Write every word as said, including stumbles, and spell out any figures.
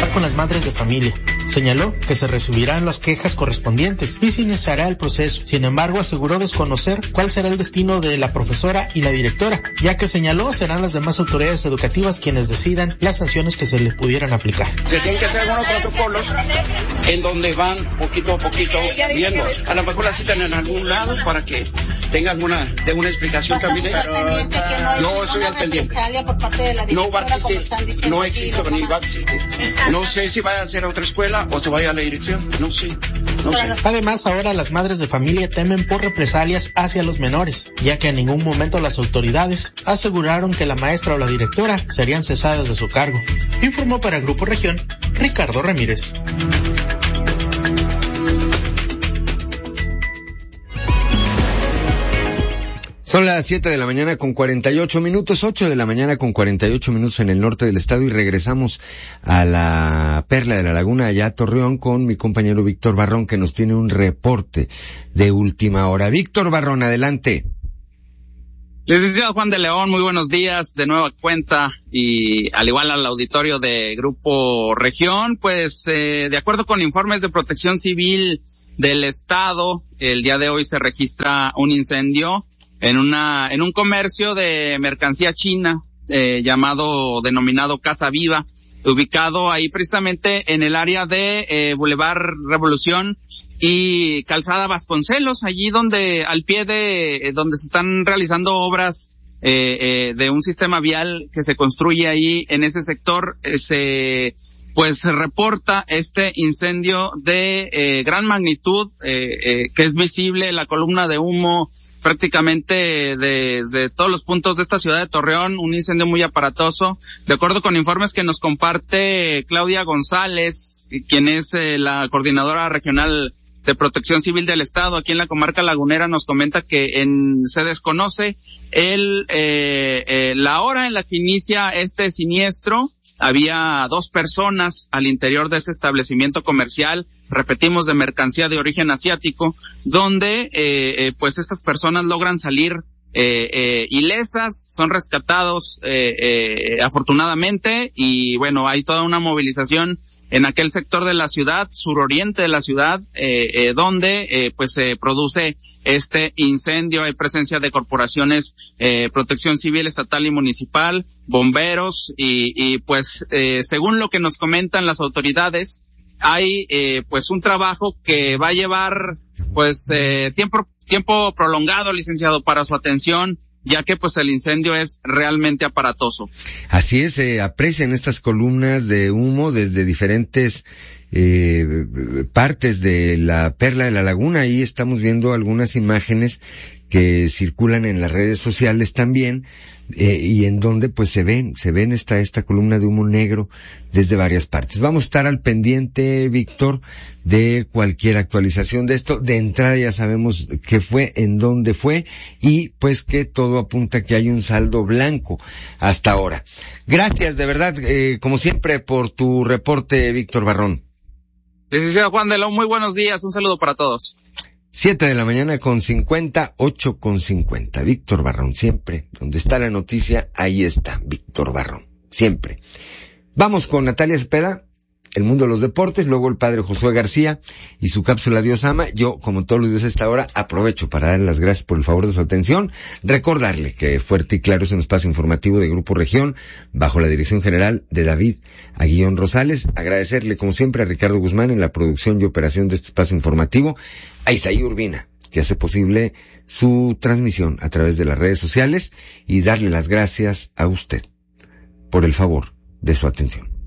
hablar con las madres de familia. Señaló que se recibirán las quejas correspondientes y se iniciará el proceso. Sin embargo, aseguró desconocer cuál será el destino de la profesora y la directora, ya que señaló serán las demás autoridades educativas quienes decidan las sanciones que se les pudieran aplicar. Se tienen que hacer algunos protocolos en donde van poquito a poquito viendo. A lo mejor la citan en algún lado para que tengan una, de una explicación también. No estoy al pendiente. No va a existir, no existe ni va a existir. No sé si vaya a ser a otra escuela o se vaya a la dirección, no sé. No sé. Además, ahora las madres de familia temen por represalias hacia los menores, ya que en ningún momento las autoridades aseguraron que la maestra o la directora serían cesadas de su cargo. Informó para Grupo Región, Ricardo Ramírez. Son las siete de la mañana con cuarenta y ocho minutos, ocho de la mañana con cuarenta y ocho minutos en el norte del estado, y regresamos a la Perla de la Laguna, allá a Torreón, con mi compañero Víctor Barrón, que nos tiene un reporte de última hora. Víctor Barrón, adelante. Licenciado Juan de León, muy buenos días, de nueva cuenta, y al igual al auditorio de Grupo Región, pues eh, de acuerdo con informes de Protección Civil del estado, el día de hoy se registra un incendio en una, en un comercio de mercancía china, eh, llamado, denominado Casa Viva, ubicado ahí precisamente en el área de, eh, Boulevard Revolución y Calzada Vasconcelos, allí donde, al pie de, eh, donde se están realizando obras, eh, eh, de un sistema vial que se construye ahí en ese sector, eh, se, pues se reporta este incendio de, eh, gran magnitud, eh, eh, que es visible la columna de humo prácticamente desde todos los puntos de esta ciudad de Torreón, un incendio muy aparatoso. De acuerdo con informes que nos comparte Claudia González, quien es eh, la coordinadora regional de Protección Civil del Estado aquí en la comarca lagunera, nos comenta que en, se desconoce el, eh, eh, la hora en la que inicia este siniestro. Había dos personas al interior de ese establecimiento comercial, repetimos, de mercancía de origen asiático, donde eh, eh, pues estas personas logran salir eh, eh, ilesas, son rescatados eh, eh, afortunadamente, y bueno, hay toda una movilización en aquel sector de la ciudad, suroriente de la ciudad, eh, eh, donde eh, pues se produce este incendio. Hay presencia de corporaciones, eh, Protección Civil estatal y municipal, bomberos, y, y pues eh, según lo que nos comentan las autoridades, hay eh, pues un trabajo que va a llevar pues eh, tiempo tiempo prolongado, licenciado, para su atención, ya que pues el incendio es realmente aparatoso. Así es, se aprecian estas columnas de humo desde diferentes eh, partes de la Perla de la Laguna. Ahí estamos viendo algunas imágenes que circulan en las redes sociales también, eh, y en donde pues se ven, se ven esta, esta columna de humo negro desde varias partes. Vamos a estar al pendiente, Víctor, de cualquier actualización de esto. De entrada ya sabemos qué fue, en dónde fue, y pues que todo apunta que hay un saldo blanco hasta ahora. Gracias, de verdad, eh, como siempre, por tu reporte, Víctor Barrón. Licenciado Juan de León, muy buenos días, un saludo para todos. Siete de la mañana con cincuenta, ocho con cincuenta. Víctor Barrón, siempre. Donde está la noticia, ahí está Víctor Barrón. Siempre. Vamos con Natalia Cepeda, el mundo de los deportes, luego el padre Josué García y su cápsula Dios ama. Yo, como todos los días a esta hora, aprovecho para darle las gracias por el favor de su atención. Recordarle que Fuerte y Claro es un espacio informativo de Grupo Región, bajo la dirección general de David Aguillón Rosales. Agradecerle, como siempre, a Ricardo Guzmán en la producción y operación de este espacio informativo, a Isaí Urbina, que hace posible su transmisión a través de las redes sociales, y darle las gracias a usted por el favor de su atención.